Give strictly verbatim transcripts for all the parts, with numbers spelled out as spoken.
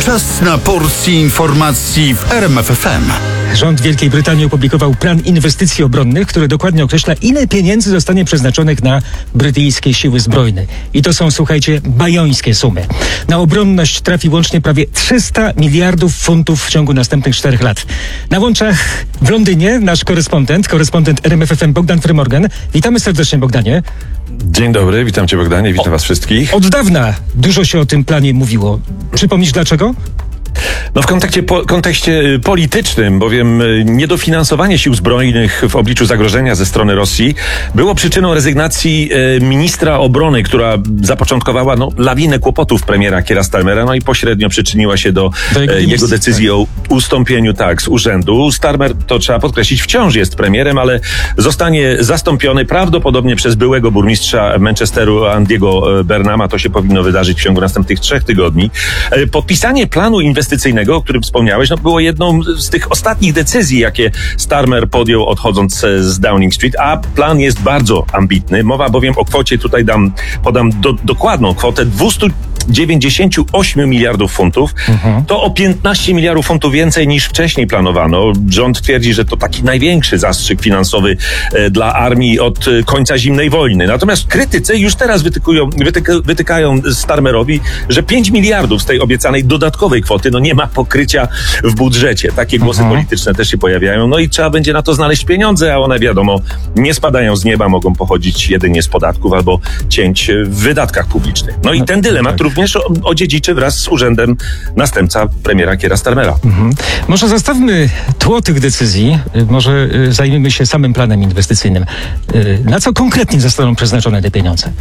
Czas na porcję informacji w R M F F M. Rząd Wielkiej Brytanii opublikował plan inwestycji obronnych, który dokładnie określa, ile pieniędzy zostanie przeznaczonych na brytyjskie siły zbrojne. I to są, słuchajcie, bajońskie sumy. Na obronność trafi łącznie prawie trzysta miliardów funtów w ciągu następnych czterech lat. Na łączach w Londynie nasz korespondent, korespondent R M F F M Bogdan Frymorgan. Witamy serdecznie, Bogdanie. Dzień dobry, witam Cię, Bogdanie, witam o, Was wszystkich. Od dawna dużo się o tym planie mówiło. Przypomnisz dlaczego? No w kontekście, po, kontekście politycznym, bowiem niedofinansowanie sił zbrojnych w obliczu zagrożenia ze strony Rosji było przyczyną rezygnacji e, ministra obrony, która zapoczątkowała no, lawinę kłopotów premiera Keira Starmera, no i pośrednio przyczyniła się do, do jego, e, jego decyzji tak. o ustąpieniu tak z urzędu. Starmer, to trzeba podkreślić, wciąż jest premierem, ale zostanie zastąpiony prawdopodobnie przez byłego burmistrza Manchesteru Andiego Burnhama. To się powinno wydarzyć w ciągu następnych trzech tygodni. E, podpisanie planu inwestycyjnego inwestycyjnego, o którym wspomniałeś, no było jedną z tych ostatnich decyzji, jakie Starmer podjął odchodząc z Downing Street, a plan jest bardzo ambitny. Mowa bowiem o kwocie, tutaj dam, podam do, dokładną kwotę dwieście dziewięćdziesiąt osiem miliardów funtów. Mhm. To o piętnaście miliardów funtów więcej niż wcześniej planowano. Rząd twierdzi, że to taki największy zastrzyk finansowy e, dla armii od e, końca zimnej wojny. Natomiast krytycy już teraz wytykują, wytyka, wytykają Starmerowi, że pięć miliardów z tej obiecanej dodatkowej kwoty no nie ma pokrycia w budżecie. Takie głosy mhm. polityczne też się pojawiają. No i trzeba będzie na to znaleźć pieniądze, a one wiadomo nie spadają z nieba, mogą pochodzić jedynie z podatków albo cięć w wydatkach publicznych. No i ten dylemat tak. również odziedziczy wraz z urzędem następca premiera Keira Starmera. Mhm. Może zostawmy tło tych decyzji, może zajmiemy się samym planem inwestycyjnym. Na co konkretnie zostaną przeznaczone te pieniądze?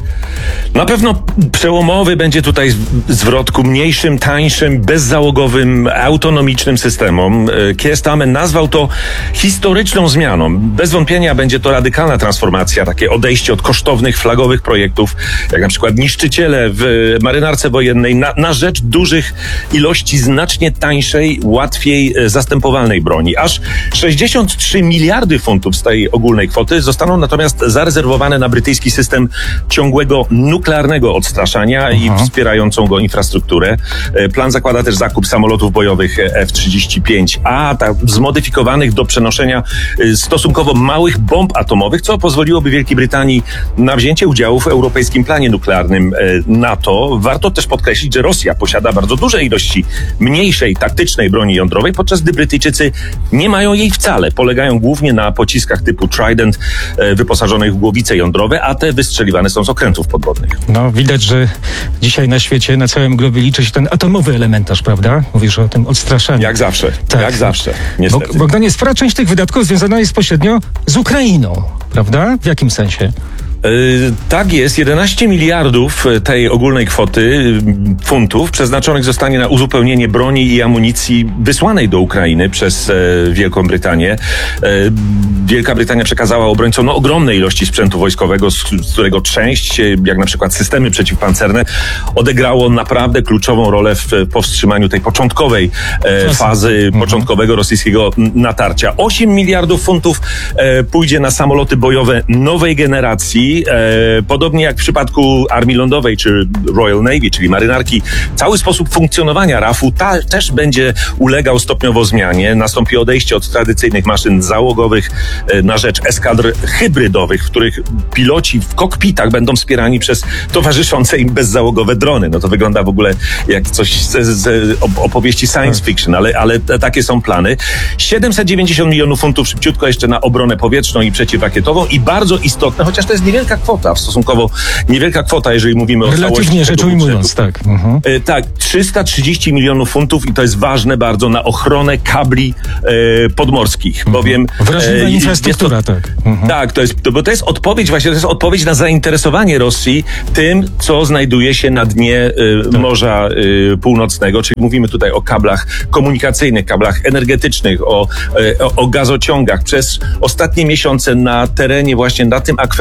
Na pewno przełomowy będzie tutaj zwrot ku mniejszym, tańszym, bezzałogowym, autonomicznym systemom. Keir Starmer nazwał to historyczną zmianą. Bez wątpienia będzie to radykalna transformacja, takie odejście od kosztownych, flagowych projektów, jak na przykład niszczyciele w marynarce wojennej, na, na rzecz dużych ilości znacznie tańszej, łatwiej zastępowalnej broni. Aż sześćdziesiąt trzy miliardy funtów z tej ogólnej kwoty zostaną natomiast zarezerwowane na brytyjski system ciągłego nuklearnego odstraszania Aha. i wspierającą go infrastrukturę. Plan zakłada też zakup samolotów bojowych F trzydzieści pięć A, tak, zmodyfikowanych do przenoszenia stosunkowo małych bomb atomowych, co pozwoliłoby Wielkiej Brytanii na wzięcie udziału w europejskim planie nuklearnym NATO. Warto też podkreślić, że Rosja posiada bardzo duże ilości mniejszej, taktycznej broni jądrowej, podczas gdy Brytyjczycy nie mają jej wcale. Polegają głównie na pociskach typu Trident wyposażonych w głowice jądrowe, a te wystrzeliwane są z okrętów podwodnych. No, widać, że dzisiaj na świecie, na całym globie liczy się ten atomowy elementarz, prawda? Mówisz o tym odstraszaniu. Jak zawsze, tak. jak zawsze, niestety. Bo, Bogdanie, spora część tych wydatków związana jest pośrednio z Ukrainą, prawda? W jakim sensie? Yy, tak jest, jedenaście miliardów tej ogólnej kwoty funtów przeznaczonych zostanie na uzupełnienie broni i amunicji wysłanej do Ukrainy przez e, Wielką Brytanię. E, Wielka Brytania przekazała obrońcom no, ogromne ilości sprzętu wojskowego, z, z którego część, jak na przykład systemy przeciwpancerne, odegrało naprawdę kluczową rolę w powstrzymaniu tej początkowej e, fazy, mhm. początkowego rosyjskiego natarcia. osiem miliardów funtów e, pójdzie na samoloty bojowe nowej generacji. E, podobnie jak w przypadku Armii Lądowej czy Royal Navy, czyli marynarki, cały sposób funkcjonowania R A F-u ta, też będzie ulegał stopniowo zmianie. Nastąpi odejście od tradycyjnych maszyn załogowych e, na rzecz eskadr hybrydowych, w których piloci w kokpitach będą wspierani przez towarzyszące im bezzałogowe drony. No to wygląda w ogóle jak coś z, z opowieści science fiction, ale, ale takie są plany. siedemset dziewięćdziesiąt milionów funtów szybciutko jeszcze na obronę powietrzną i przeciwrakietową i bardzo istotne, chociaż to jest niewielka kwota, stosunkowo niewielka kwota, jeżeli mówimy o całości. Relatywnie rzecz ujmując, tak. Mhm. E, tak, trzysta trzydzieści milionów funtów i to jest ważne bardzo na ochronę kabli e, podmorskich, mhm. bowiem... Wrażliwa e, infrastruktura, to, tak. Mhm. Tak, to jest, to, bo to jest odpowiedź właśnie, to jest odpowiedź na zainteresowanie Rosji tym, co znajduje się na dnie e, tak. Morza e, Północnego, czyli mówimy tutaj o kablach komunikacyjnych, kablach energetycznych, o, e, o, o gazociągach. Przez ostatnie miesiące na terenie właśnie, na tym akwenie pojawiają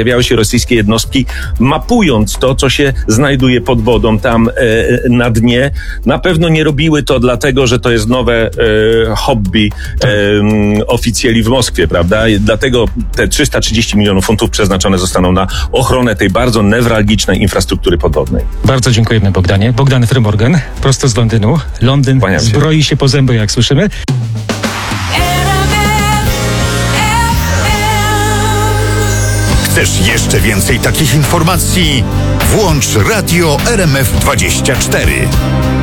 pojawiały się rosyjskie jednostki, mapując to, co się znajduje pod wodą tam e, na dnie. Na pewno nie robiły to dlatego, że to jest nowe e, hobby e, oficjeli w Moskwie, prawda? I dlatego te trzysta trzydzieści milionów funtów przeznaczone zostaną na ochronę tej bardzo newralgicznej infrastruktury podwodnej. Bardzo dziękujemy, Bogdanie. Bogdan Frymorgan, prosto z Londynu. Londyn Kłaniam się. zbroi się po zęby, jak słyszymy. Chcesz jeszcze więcej takich informacji? Włącz Radio R M F dwadzieścia cztery.